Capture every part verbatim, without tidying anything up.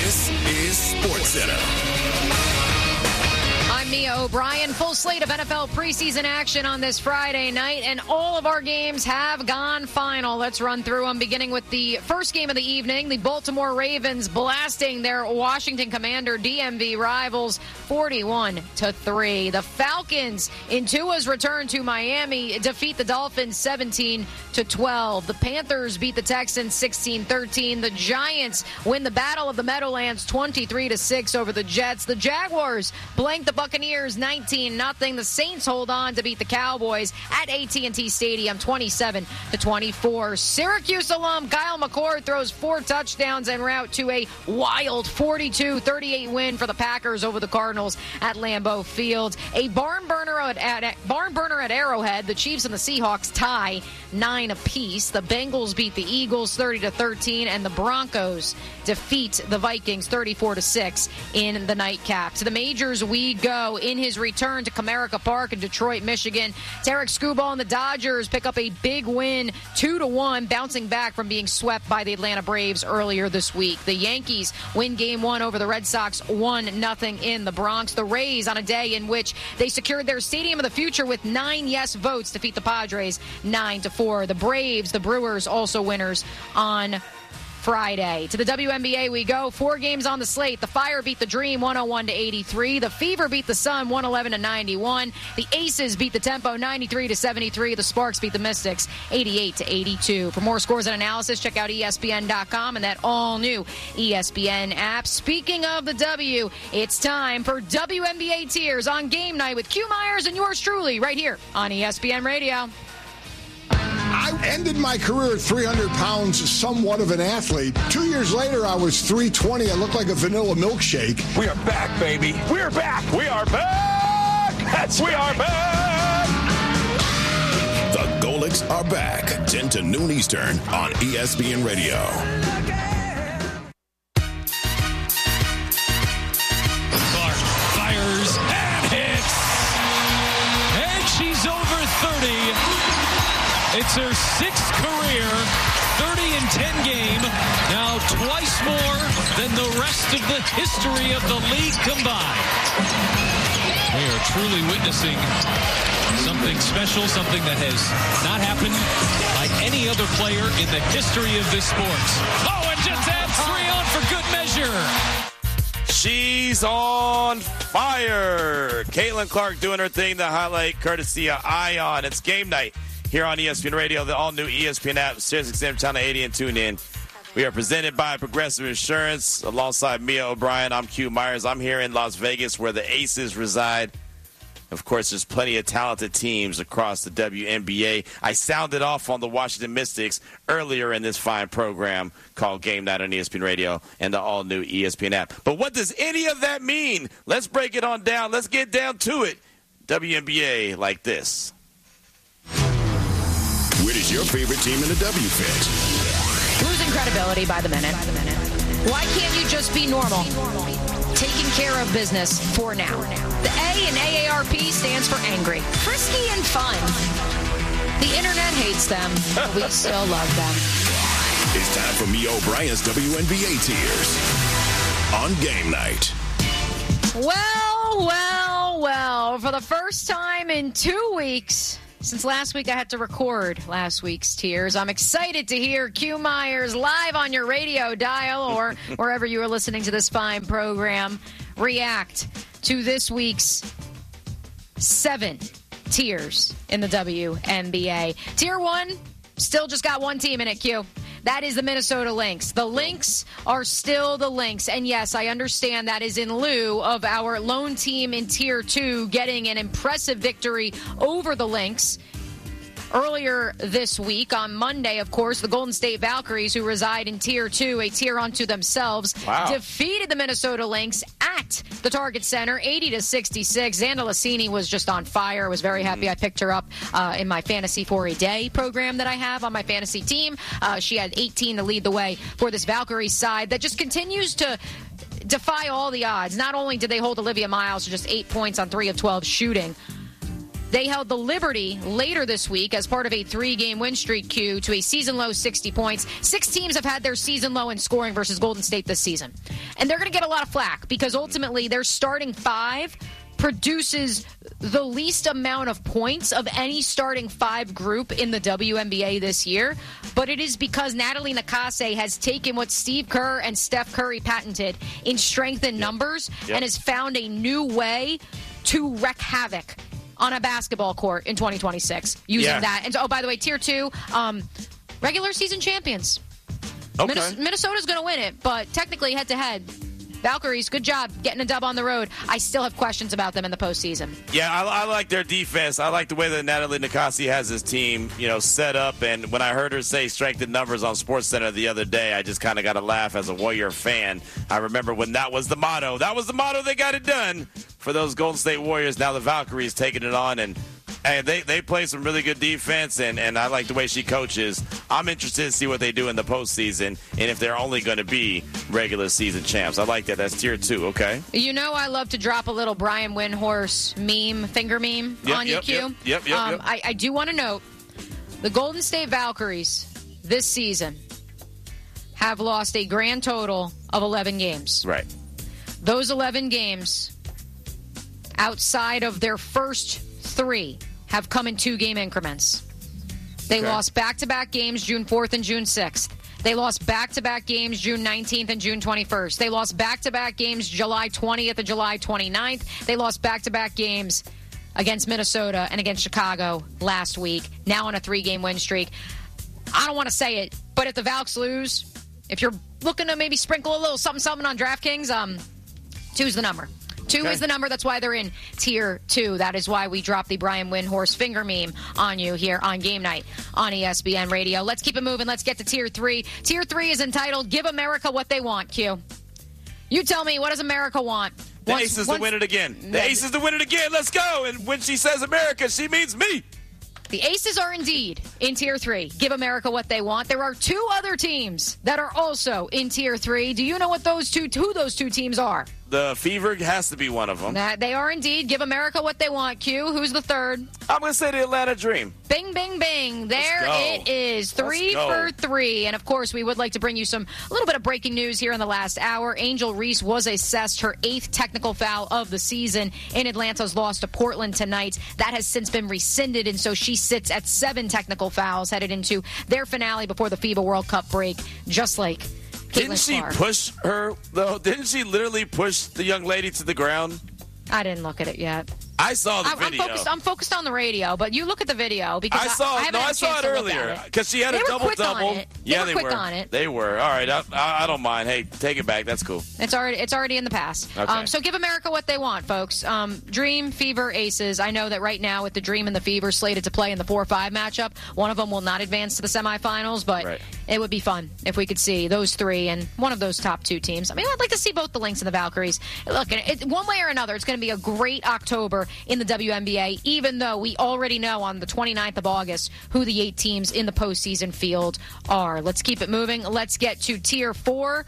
This is SportsCenter. I'm Mia O'Brien. Full slate of N F L preseason action on this Friday night, and all of our games have gone final. Let's run through them, beginning with the first game of the evening. The Baltimore Ravens blasting their Washington Commander D M V rivals forty-one to three. The Falcons, in Tua's return to Miami, defeat the Dolphins seventeen to twelve. The Panthers beat the Texans sixteen thirteen. The Giants win the Battle of the Meadowlands twenty-three to six over the Jets. The Jaguars blank the Buccaneers nineteen nothing. The Saints hold on to beat the Cowboys at A T and T Stadium twenty-seven to twenty-four. Syracuse alum Kyle McCord throws four touchdowns en route to a wild forty-two thirty-eight win for the Packers over the Cardinals at Lambeau Field. A barn burner at, at barn burner at Arrowhead. The Chiefs and the Seahawks tie nine apiece. The Bengals beat the Eagles thirty to thirteen, and the Broncos defeat the Vikings thirty-four to six in the nightcap. To the majors we go. In his return to Comerica Park in Detroit, Michigan, Tarek Skubal and the Dodgers pick up a big win, two to one, bouncing back from being swept by the Atlanta Braves earlier this week. The Yankees win game one over the Red Sox one nothing in the Bronx. The Rays, on a day in which they secured their Stadium of the Future with nine yes votes, defeat the Padres nine to four. The Braves, the Brewers, also winners on Friday. To the W N B A we go. Four games on the slate. The Fire beat the Dream one oh one to eighty-three. The Fever beat the Sun one eleven to ninety-one. The Aces beat the Tempo ninety-three to seventy-three. The Sparks beat the Mystics eighty-eight to eighty-two. For more scores and analysis, check out E S P N dot com and that all-new E S P N app. Speaking of the W, it's time for W N B A Tiers on Game Night with Q Myers and yours truly right here on E S P N Radio. I ended my career at three hundred pounds, somewhat of an athlete. Two years later, I was three twenty. I looked like a vanilla milkshake. We are back, baby. We are back. We are back. That's we are back. The Golics are back, ten to noon Eastern on E S P N Radio. Clark fires and hits. And she's over thirty. It's her sixth career thirty and ten game, now twice more than the rest of the history of the league combined. We are truly witnessing something special, something that has not happened by any other player in the history of this sport. Oh, and just adds three on for good measure. She's on fire. Caitlin Clark doing her thing, the highlight courtesy of Ion. It's game night here on E S P N Radio, the all-new E S P N app, Sirius X M Channel eighty, and tune in. We are presented by Progressive Insurance. Alongside Mia O'Brien, I'm Q Myers. I'm here in Las Vegas where the Aces reside. Of course, there's plenty of talented teams across the W N B A. I sounded off on the Washington Mystics earlier in this fine program called Game Night on E S P N Radio and the all-new E S P N app. But what does any of that mean? Let's break it on down. Let's get down to it. W N B A like this. Where does your favorite team in the W fit? Losing credibility by the minute. Why can't you just be normal? Taking care of business for now. The A in A A R P stands for angry, frisky, and fun. The internet hates them, but we still love them. It's time for Mia O'Brien's W N B A Tiers on Game Night. Well, well, well. For the first time in two weeks... Since last week I had to record last week's Tiers, I'm excited to hear Q Myers live on your radio dial or wherever you are listening to this fine program react to this week's seven tiers in the W N B A. Tier one, still just got one team in it, Q. That is the Minnesota Lynx. The Lynx are still the Lynx. And yes, I understand that is in lieu of our lone team in Tier two getting an impressive victory over the Lynx earlier this week. On Monday, of course, the Golden State Valkyries, who reside in Tier two, a tier unto themselves, wow. defeated the Minnesota Lynx at the Target Center, eighty to sixty-six. Xanda Lassini was just on fire. I was very happy I picked her up uh, in my Fantasy for a Day program that I have on my fantasy team. Uh, she had eighteen to lead the way for this Valkyrie side that just continues to defy all the odds. Not only did they hold Olivia Miles to just eight points on three of twelve shooting, They held the Liberty later this week as part of a three-game win streak queue to a season-low sixty points. Six teams have had their season-low in scoring versus Golden State this season. And they're going to get a lot of flack because ultimately their starting five produces the least amount of points of any starting five group in the W N B A this year. But it is because Natalie Nakase has taken what Steve Kerr and Steph Curry patented in strength and numbers yep. and has found a new way to wreak havoc on a basketball court in twenty twenty-six using yeah. that. And so, oh, by the way, tier two, um, regular season champions. Okay. Minnes- Minnesota's going to win it, but technically head-to-head, Valkyries, good job getting a dub on the road. I still have questions about them in the postseason. Yeah, I, I like their defense. I like the way that Natalie Nakase has his team, you know, set up. And when I heard her say strength in numbers on SportsCenter the other day, I just kind of got to laugh as a Warrior fan. I remember when that was the motto. That was the motto. They got it done for those Golden State Warriors. Now the Valkyries taking it on, and hey, they, they play some really good defense, and, and I like the way she coaches. I'm interested to see what they do in the postseason and if they're only going to be regular season champs. I like that. That's tier two, okay? You know I love to drop a little Brian Windhorst meme, finger meme yep, on yep, you, Q. Yep, yep, yep, um, yep. I, I do want to note the Golden State Valkyries this season have lost a grand total of eleven games. Right. Those eleven games, outside of their first three, have come in two-game increments. They okay. lost back-to-back games June fourth and June sixth. They lost back-to-back games June nineteenth and June twenty-first. They lost back-to-back games July twentieth and July twenty-ninth. They lost back-to-back games against Minnesota and against Chicago last week, now on a three-game win streak. I don't want to say it, but if the Valks lose, if you're looking to maybe sprinkle a little something-something on DraftKings, um, two's the number. Two okay. is the number. That's why they're in tier two. That is why we dropped the Brian Windhorst finger meme on you here on Game Night on E S P N Radio. Let's keep it moving. Let's get to tier three. Tier three is entitled Give America What They Want, Q. You tell me, what does America want? The Once, Aces once, to win it again. The Aces to win it again. Let's go. And when she says America, she means me. The Aces are indeed in Tier three. Give America what they want. There are two other teams that are also in Tier three. Do you know what those two, who those two teams are? The Fever has to be one of them. That they are indeed. Give America what they want, Q. Who's the third? I'm going to say the Atlanta Dream. Bing, bing, bing. There it is. Three for three. And, of course, we would like to bring you some a little bit of breaking news here in the last hour. Angel Reese was assessed her eighth technical foul of the season in Atlanta's loss to Portland tonight. That has since been rescinded, and so she sits at seven technical fouls headed into their finale before the FIBA World Cup break, just like Caitlin Didn't she Clark. push her, though? Didn't she literally push the young lady to the ground? I didn't look at it yet. I saw the I'm, video. I'm focused, I'm focused on the radio, but you look at the video because I saw. I, I no, I saw it earlier because she had they a double double. They yeah, were they quick were. on it. They were. All right, I, I, I don't mind. Hey, take it back. That's cool. It's already it's already in the past. Okay. Um, so give America what they want, folks. Um, Dream, Fever, Aces. I know that right now with the Dream and the Fever slated to play in the four five matchup, one of them will not advance to the semifinals, but right. it would be fun if we could see those three and one of those top two teams. I mean, I'd like to see both the Lynx and the Valkyries. Look, it, one way or another, it's going to be a great October in the W N B A, even though we already know on the twenty-ninth of August who the eight teams in the postseason field are. Let's keep it moving. Let's get to Tier four.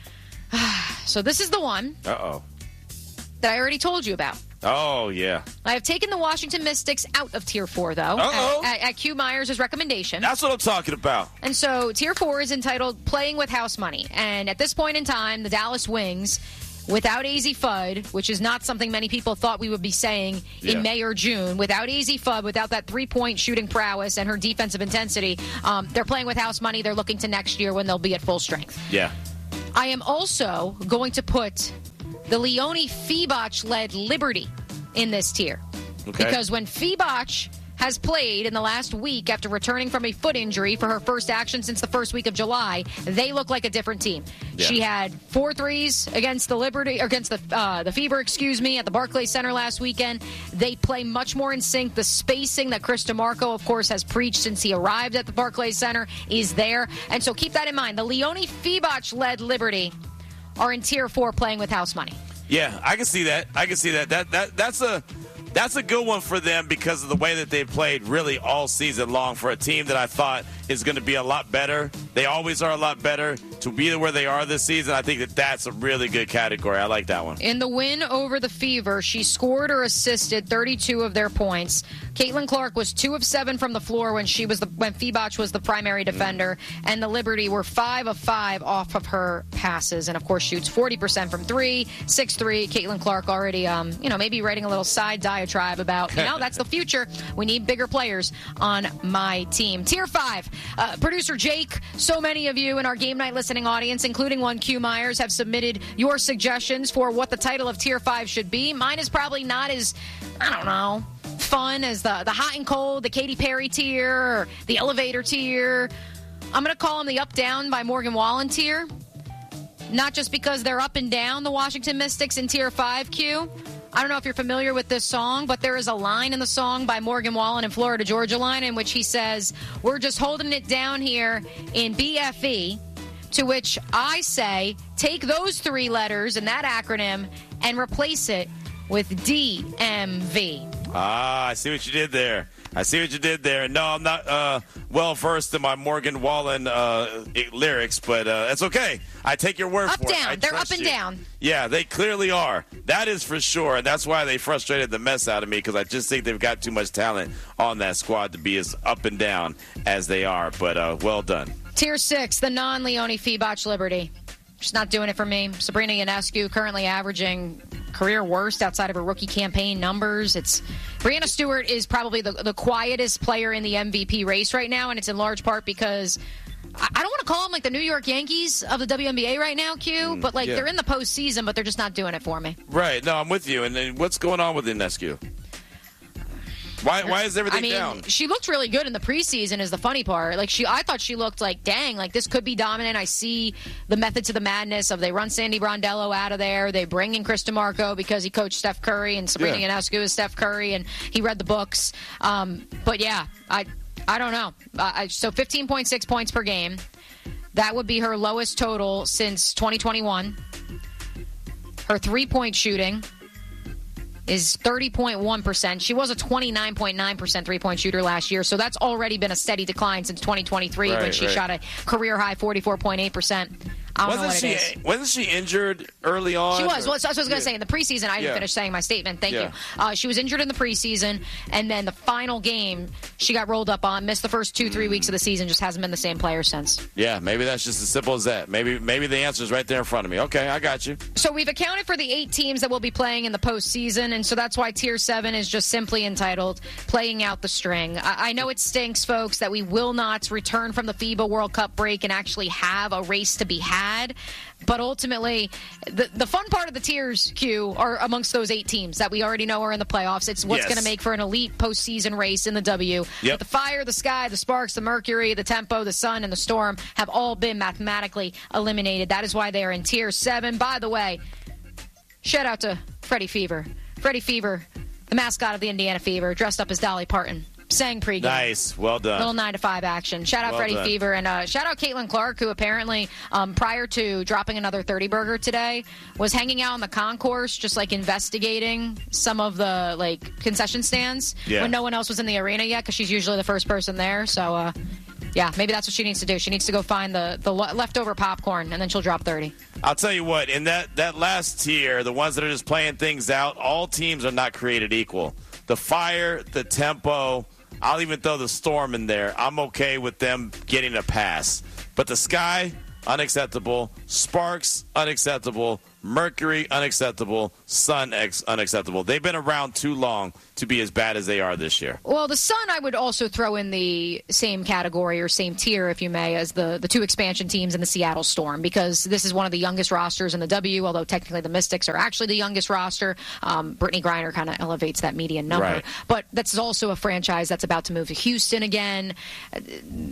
So this is the one Uh-oh. that I already told you about. Oh, yeah. I have taken the Washington Mystics out of Tier four, though, Uh-oh. at, at, at Q Myers' recommendation. That's what I'm talking about. And so Tier four is entitled Playing with House Money. And at this point in time, the Dallas Wings, without A Z Fudd, which is not something many people thought we would be saying yeah. in May or June, without A Z Fudd, without that three-point shooting prowess and her defensive intensity, um, they're playing with house money. They're looking to next year when they'll be at full strength. Yeah. I am also going to put the Leonie Fibach-led Liberty in this tier. Okay. Because when Fibach has played in the last week after returning from a foot injury for her first action since the first week of July, they look like a different team. Yeah. She had four threes against the Liberty, or against the uh, the Fever, excuse me, at the Barclays Center last weekend. They play much more in sync. The spacing that Chris DeMarco, of course, has preached since he arrived at the Barclays Center is there. And so keep that in mind. The Leonie Fibach-led Liberty are in Tier four playing with house money. Yeah, I can see that. I can see that. That that that's a that's a good one for them because of the way that they played really all season long for a team that I thought is going to be a lot better. They always are a lot better. To be where they are this season, I think that that's a really good category. I like that one. In the win over the Fever, she scored or assisted thirty-two of their points. Caitlin Clark was two of seven from the floor when she was the when Febach was the primary defender, mm. and the Liberty were five of five off of her passes, and of course shoots forty percent from three, six three. Caitlin Clark already, um, you know, maybe writing a little side diatribe about, you know, that's the future. We need bigger players on my team. Tier five, uh, producer Jake. So many of you in our game night listening audience, including one Q Myers, have submitted your suggestions for what the title of Tier five should be. Mine is probably not as, I don't know, fun as the, the hot and cold, the Katy Perry tier, or the elevator tier. I'm going to call them the Up Down by Morgan Wallen tier. Not just because they're up and down, the Washington Mystics in Tier five, Q. I don't know if you're familiar with this song, but there is a line in the song by Morgan Wallen in Florida Georgia Line in which he says, we're just holding it down here in B F E, to which I say, take those three letters in that acronym and replace it with D M V. Ah, I see what you did there. I see what you did there. No, I'm not uh, well versed in my Morgan Wallen uh, lyrics, but uh, that's okay. I take your word up for down. it. I They're up and you. down. Yeah, they clearly are. That is for sure, and that's why they frustrated the mess out of me, because I just think they've got too much talent on that squad to be as up and down as they are. But uh, well done. Tier six, the non-Leone Febach Liberty. Just not doing it for me. Sabrina Ionescu currently averaging career worst outside of her rookie campaign numbers. It's Brianna Stewart is probably the, the quietest player in the M V P race right now, and it's in large part because I, I don't want to call them like the New York Yankees of the W N B A right now, Q, mm, but like yeah. they're in the postseason, but they're just not doing it for me. Right. No, I'm with you. And then what's going on with Ionescu? Why why is everything I mean, down? She looked really good in the preseason is the funny part. Like she I thought she looked like, dang, like this could be dominant. I see the method to the madness of they run Sandy Brondello out of there. They bring in Chris DeMarco because he coached Steph Curry, and Sabrina yeah. Ionescu is Steph Curry, and he read the books. Um, but yeah, I I don't know. Uh, I, so fifteen point six points per game. That would be her lowest total since twenty twenty-one. Her three-point shooting is thirty point one percent. She was a twenty-nine point nine percent three-point shooter last year, so that's already been a steady decline since twenty twenty-three right, when she right. shot a career-high forty-four point eight percent. I don't wasn't know what she, it is. Wasn't she injured early on? She was. Or? Well, that's what I was going to yeah. say. In the preseason, I didn't yeah. finish saying my statement. Thank yeah. you. Uh, she was injured in the preseason, and then the final game, she got rolled up on, missed the first two, three mm. weeks of the season, just hasn't been the same player since. Yeah, maybe that's just as simple as that. Maybe maybe the answer is right there in front of me. Okay, I got you. So we've accounted for the eight teams that will be playing in the postseason, and so that's why Tier seven is just simply entitled Playing Out the String. I, I know it stinks, folks, that we will not return from the FIBA World Cup break and actually have a race to be had. But ultimately, the the fun part of the tiers, Q, are amongst those eight teams that we already know are in the playoffs. It's what's yes. going to make for an elite postseason race in the W. Yep. But the Fire, the Sky, the Sparks, the Mercury, the Tempo, the Sun, and the Storm have all been mathematically eliminated. That is why they are in Tier seven. By the way, shout out to Freddie Fever. Freddie Fever, the mascot of the Indiana Fever, dressed up as Dolly Parton. Sang pregame. Nice. Well done. Little nine to five action. Shout out well Freddie done. Fever. And uh, shout out Caitlin Clark, who apparently, um, prior to dropping another thirty burger today, was hanging out on the concourse, just like investigating some of the like concession stands yeah. when no one else was in the arena yet, because she's usually the first person there. So, uh, yeah, maybe that's what she needs to do. She needs to go find the, the leftover popcorn, and then she'll drop thirty. I'll tell you what, in that, that last tier, the ones that are just playing things out, all teams are not created equal. The Fire, the Tempo, I'll even throw the Storm in there. I'm okay with them getting a pass. But the Sky, unacceptable. Sparks, unacceptable. Mercury, unacceptable. Sun, ex- unacceptable. They've been around too long to be as bad as they are this year. Well, the Sun I would also throw in the same category or same tier, if you may, as the, the two expansion teams in the Seattle Storm, because this is one of the youngest rosters in the W, although technically the Mystics are actually the youngest roster. Um, Brittany Griner kind of elevates that median number. Right. But that's also a franchise that's about to move to Houston again.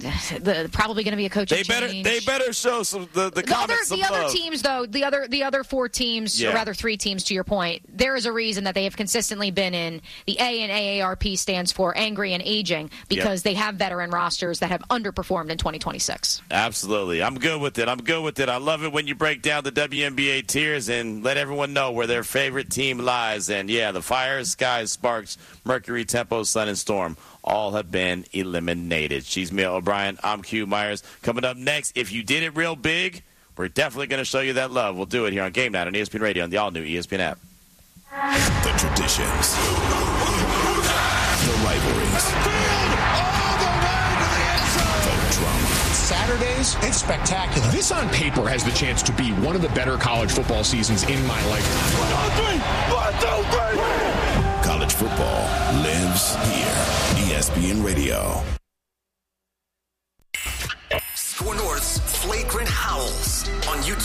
The, probably going to be a coaching they better, change. They better show some the, the, the other, some the other love. teams, though, the other, the other four four teams, Yeah. or rather three teams, to your point, there is a reason that they have consistently been in the A, and A A R P stands for angry and aging, because yep. they have veteran rosters that have underperformed in twenty twenty-six. Absolutely. I'm good with it. I'm good with it. I love it when you break down the W N B A tiers and let everyone know where their favorite team lies. And, yeah, the Fire, Skies, Sparks, Mercury, Tempo, Sun, and Storm all have been eliminated. She's Mia O'Brien. I'm Q Myers. Coming up next, if you did it real big, we're definitely going to show you that love. We'll do it here on Game Night on E S P N Radio and the all-new E S P N app. The traditions. The rivalries. The drama. Saturdays, it's spectacular. This on paper has the chance to be one of the better college football seasons in my lifetime. One, two, three. One, two, three. College football lives here. E S P N Radio. Score North's Flagrant Howls on YouTube.